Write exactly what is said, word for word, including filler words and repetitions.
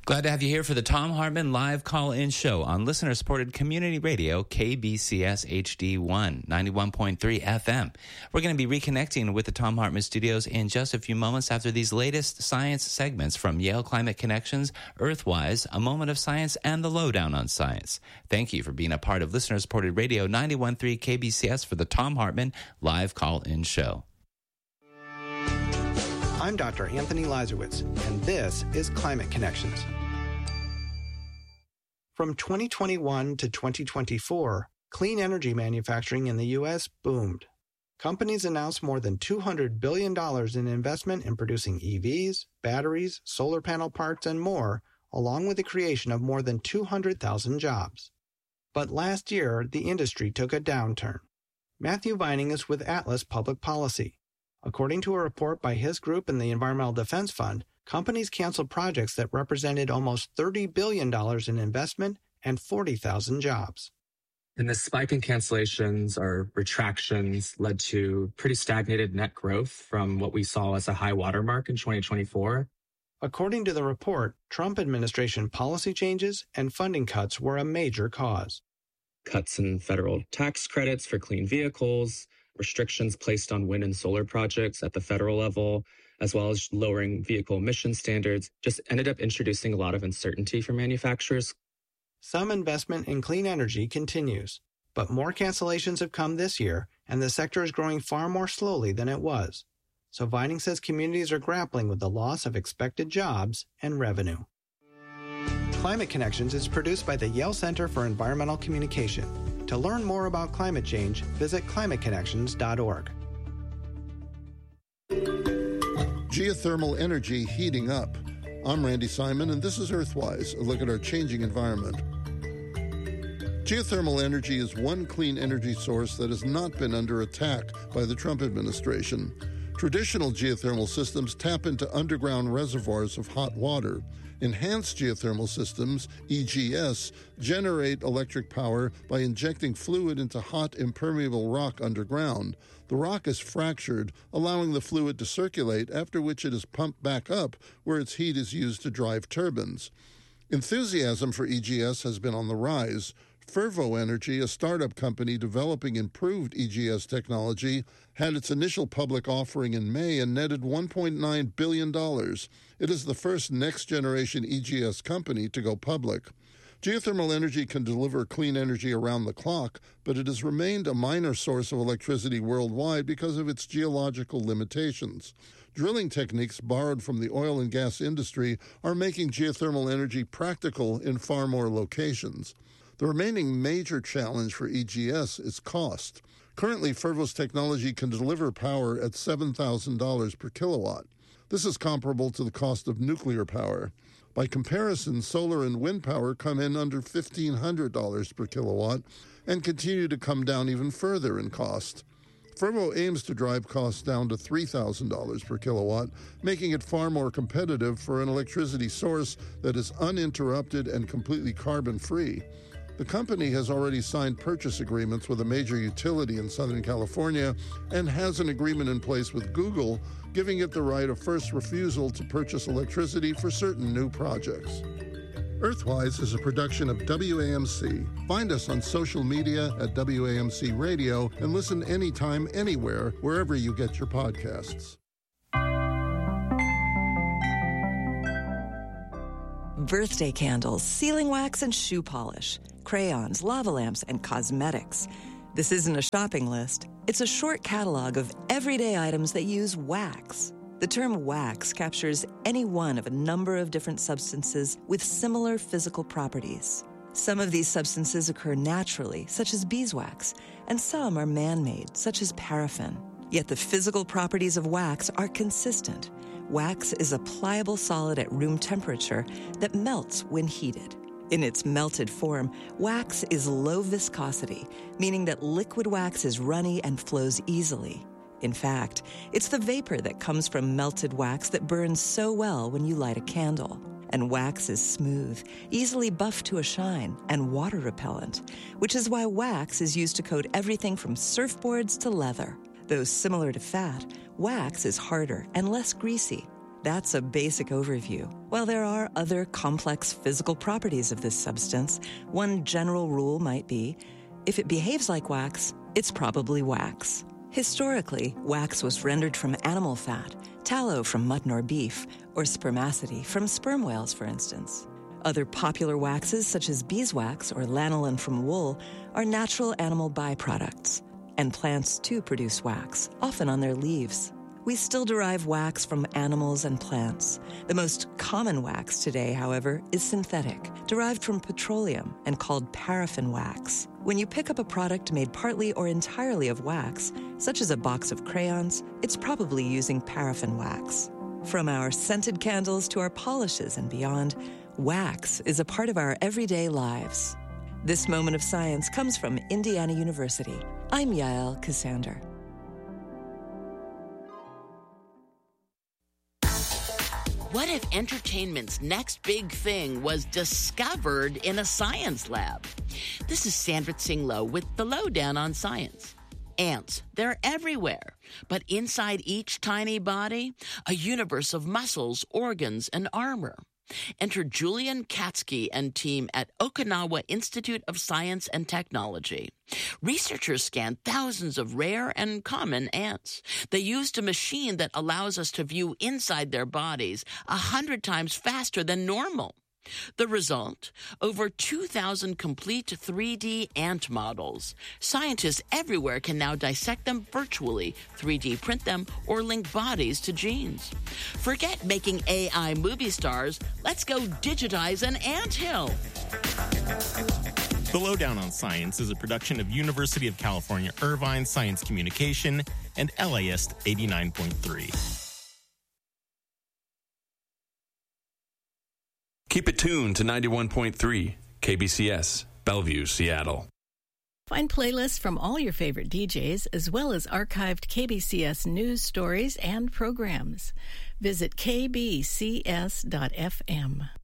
Glad to have you here for the Thom Hartmann live call-in show on listener-supported community radio K B C S H D one, ninety-one point three F M. We're going to be reconnecting with the Thom Hartmann studios in just a few moments after these latest science segments from Yale Climate Connections, Earthwise, A Moment of Science, and The Lowdown on Science. Thank you for being a part of listener-supported radio ninety-one point three K B C S for the Thom Hartmann live call-in show. I'm Doctor Anthony Lazarowitz, and this is Climate Connections. From twenty twenty-one to twenty twenty-four, clean energy manufacturing in the U S boomed. Companies announced more than two hundred billion dollars in investment in producing E Vs, batteries, solar panel parts, and more, along with the creation of more than two hundred thousand jobs. But last year, the industry took a downturn. Matthew Vining is with Atlas Public Policy. According to a report by his group and the Environmental Defense Fund, companies canceled projects that represented almost thirty billion dollars in investment and forty thousand jobs. And the spike in cancellations or retractions led to pretty stagnated net growth from what we saw as a high watermark in twenty twenty-four. According to the report, Trump administration policy changes and funding cuts were a major cause. Cuts in federal tax credits for clean vehicles, restrictions placed on wind and solar projects at the federal level, as well as lowering vehicle emission standards, just ended up introducing a lot of uncertainty for manufacturers. Some investment in clean energy continues, but more cancellations have come this year, and the sector is growing far more slowly than it was. So Vining says communities are grappling with the loss of expected jobs and revenue. Climate Connections is produced by the Yale Center for Environmental Communication. To learn more about climate change, visit climate connections dot org. Geothermal energy heating up. I'm Randy Simon, and this is Earthwise, a look at our changing environment. Geothermal energy is one clean energy source that has not been under attack by the Trump administration. Traditional geothermal systems tap into underground reservoirs of hot water. Enhanced geothermal systems, E G S, generate electric power by injecting fluid into hot, impermeable rock underground. The rock is fractured, allowing the fluid to circulate, after which it is pumped back up, where its heat is used to drive turbines. Enthusiasm for E G S has been on the rise. Fervo Energy, a startup company developing improved E G S technology, had its initial public offering in May and netted one point nine billion dollars. It is the first next-generation E G S company to go public. Geothermal energy can deliver clean energy around the clock, but it has remained a minor source of electricity worldwide because of its geological limitations. Drilling techniques borrowed from the oil and gas industry are making geothermal energy practical in far more locations. The remaining major challenge for E G S is cost. Currently, Fervo's technology can deliver power at seven thousand dollars per kilowatt. This is comparable to the cost of nuclear power. By comparison, solar and wind power come in under fifteen hundred dollars per kilowatt and continue to come down even further in cost. Fervo aims to drive costs down to three thousand dollars per kilowatt, making it far more competitive for an electricity source that is uninterrupted and completely carbon-free. The company has already signed purchase agreements with a major utility in Southern California and has an agreement in place with Google, giving it the right of first refusal to purchase electricity for certain new projects. Earthwise is a production of W A M C. Find us on social media at W A M C Radio and listen anytime, anywhere, wherever you get your podcasts. Birthday candles, sealing wax and shoe polish, crayons, lava lamps, and cosmetics. This isn't a shopping list. It's a short catalog of everyday items that use wax. The term wax captures any one of a number of different substances with similar physical properties. Some of these substances occur naturally, such as beeswax, and some are man-made, such as paraffin. Yet the physical properties of wax are consistent. Wax is a pliable solid at room temperature that melts when heated. In its melted form, wax is low viscosity, meaning that liquid wax is runny and flows easily. In fact, it's the vapor that comes from melted wax that burns so well when you light a candle. And wax is smooth, easily buffed to a shine, and water repellent, which is why wax is used to coat everything from surfboards to leather. Though similar to fat, wax is harder and less greasy. That's a basic overview. While there are other complex physical properties of this substance, one general rule might be, if it behaves like wax, it's probably wax. Historically, wax was rendered from animal fat, tallow from mutton or beef, or spermaceti from sperm whales, for instance. Other popular waxes, such as beeswax or lanolin from wool, are natural animal byproducts. And plants, too, produce wax, often on their leaves. We still derive wax from animals and plants. The most common wax today, however, is synthetic, derived from petroleum and called paraffin wax. When you pick up a product made partly or entirely of wax, such as a box of crayons, it's probably using paraffin wax. From our scented candles to our polishes and beyond, wax is a part of our everyday lives. This moment of science comes from Indiana University. I'm Yael Cassander. What if entertainment's next big thing was discovered in a science lab? This is Sandra Tsinglow with the Lowdown on Science. Ants, they're everywhere, but inside each tiny body, a universe of muscles, organs, and armor. Enter Julian Katsky and team at Okinawa Institute of Science and Technology. Researchers scanned thousands of rare and common ants. They used a machine that allows us to view inside their bodies a hundred times faster than normal. The result? Over two thousand complete three D ant models. Scientists everywhere can now dissect them virtually, three D print them, or link bodies to genes. Forget making A I movie stars. Let's go digitize an anthill. The Lowdown on Science is a production of University of California, Irvine Science Communication and L A S eighty-nine point three. Keep it tuned to ninety-one point three K B C S, Bellevue, Seattle. Find playlists from all your favorite D Js, as well as archived K B C S news stories and programs. Visit k b c s dot f m.